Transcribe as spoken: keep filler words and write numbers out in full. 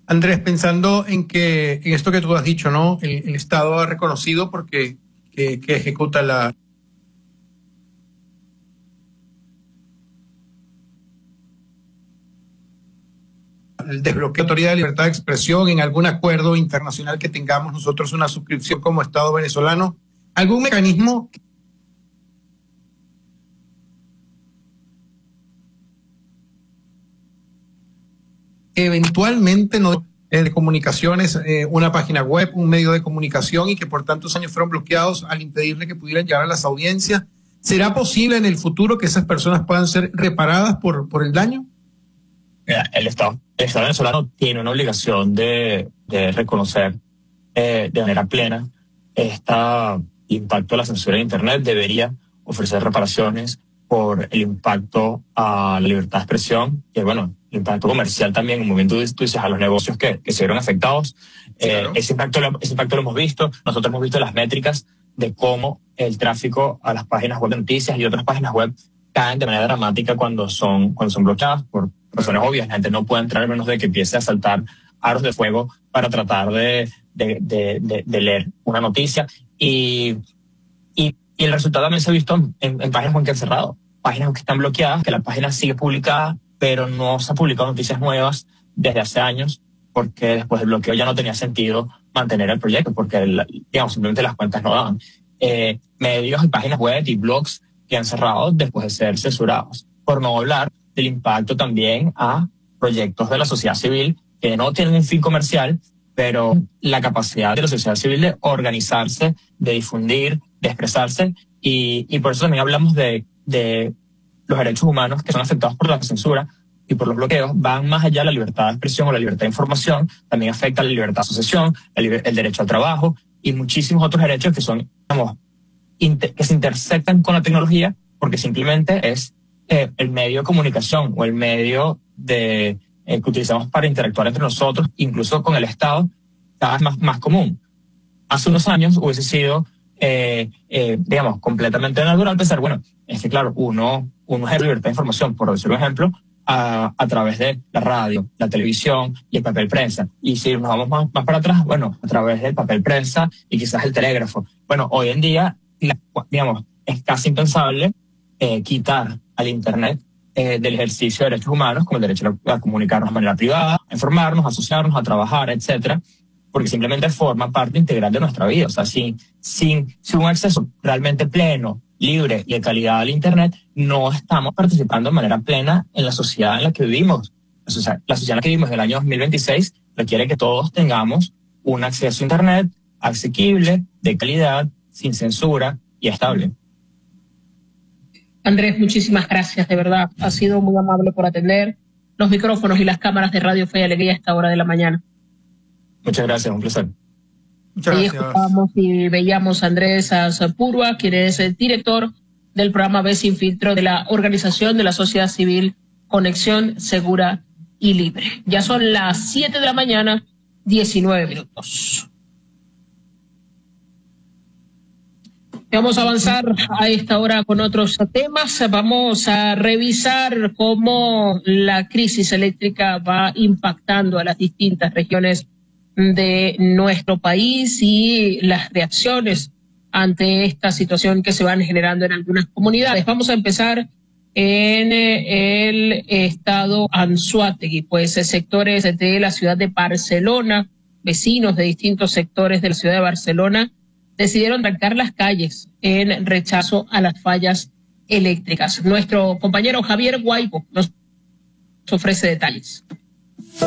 Andrés, pensando en que en esto que tú has dicho, ¿no? El, el Estado ha reconocido porque que, que ejecuta la el desbloqueo de la autoridad de libertad de expresión en algún acuerdo internacional que tengamos nosotros una suscripción como Estado venezolano, algún mecanismo que eventualmente no eh, de comunicaciones, eh, una página web, un medio de comunicación y que por tantos años fueron bloqueados al impedirle que pudieran llegar a las audiencias. ¿Será posible en el futuro que esas personas puedan ser reparadas por, por el daño? Mira, el Estado, el Estado venezolano tiene una obligación de, de reconocer eh, de manera plena este impacto de la censura de Internet. Debería ofrecer reparaciones por el impacto a la libertad de expresión, que bueno, el impacto comercial también, en un momento tú dices a los negocios que, que se vieron afectados. Claro. Eh, ese, impacto lo, ese impacto lo hemos visto. Nosotros hemos visto las métricas de cómo el tráfico a las páginas web de noticias y otras páginas web caen de manera dramática cuando son, cuando son bloqueadas por razones obvias. La gente no puede entrar a menos de que empiece a saltar aros de fuego para tratar de, de, de, de, de leer una noticia. Y, y, y el resultado también se ha visto en, en páginas que han cerrado, páginas que están bloqueadas, que la página sigue publicada, pero no se han publicado noticias nuevas desde hace años, porque después del bloqueo ya no tenía sentido mantener el proyecto, porque el, digamos, simplemente las cuentas no daban. Eh, medios y páginas web y blogs que han cerrado después de ser censurados, por no hablar del impacto también a proyectos de la sociedad civil que no tienen un fin comercial, pero la capacidad de la sociedad civil de organizarse, de difundir, de expresarse, y, y por eso también hablamos de, de los derechos humanos que son afectados por la censura y por los bloqueos, van más allá de la libertad de expresión o la libertad de información, también afecta la libertad de asociación, el, el derecho al trabajo y muchísimos otros derechos que son, digamos, inter, que se intersectan con la tecnología, porque simplemente es eh, el medio de comunicación o el medio de, eh, que utilizamos para interactuar entre nosotros, incluso con el Estado, cada vez más, más común. Hace unos años hubiese sido, eh, eh, digamos, completamente natural pensar, bueno, es que claro, uno, uno es de libertad de información, por decir un ejemplo, a, a través de la radio, la televisión y el papel prensa. Y si nos vamos más, más para atrás, bueno, a través del papel prensa y quizás el telégrafo. Bueno, hoy en día, la, digamos, es casi impensable eh, quitar al Internet eh, del ejercicio de derechos humanos, como el derecho a comunicarnos de manera privada, a informarnos, a asociarnos, a trabajar, etcétera, porque simplemente forma parte integral de nuestra vida. O sea, sin, sin, sin un acceso realmente pleno, libre y de calidad al Internet, no estamos participando de manera plena en la sociedad en la que vivimos. La sociedad, la sociedad en la que vivimos en el año dos mil veintiséis requiere que todos tengamos un acceso a Internet asequible, de calidad, sin censura y estable. Andrés, muchísimas gracias, de verdad. Ha sido muy amable por atender los micrófonos y las cámaras de Radio Fe y Alegría a esta hora de la mañana. Muchas gracias, un placer. Muchas Ahí gracias. escuchábamos y veíamos a Andrés Azpurua, quien es el director del programa B Sin Filtro de la Organización de la Sociedad Civil Conexión Segura y Libre. Ya son las siete de la mañana, diecinueve minutos. Vamos a avanzar a esta hora con otros temas. Vamos a revisar cómo la crisis eléctrica va impactando a las distintas regiones de nuestro país y las reacciones ante esta situación que se van generando en algunas comunidades. Vamos a empezar en el estado Anzoátegui, pues sectores de la ciudad de Barcelona, vecinos de distintos sectores de la ciudad de Barcelona, decidieron trancar las calles en rechazo a las fallas eléctricas. Nuestro compañero Javier Guaibo nos ofrece detalles.